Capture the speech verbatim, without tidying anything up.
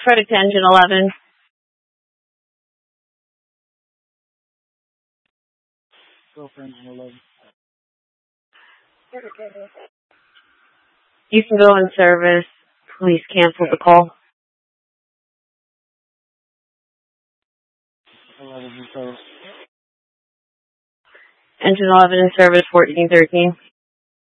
Credit to engine eleven. Go for engine eleven. You can go in service. Please cancel the call. eleven in service. Engine eleven in service, fourteen thirteen.